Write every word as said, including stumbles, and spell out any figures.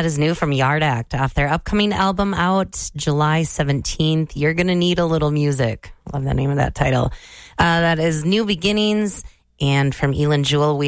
That is new from Yard Act off their upcoming album out July seventeenth. You're Gonna Need a Little Music. Love the name of that title. Uh, that is New Beginnings. And from Elin Jewel, we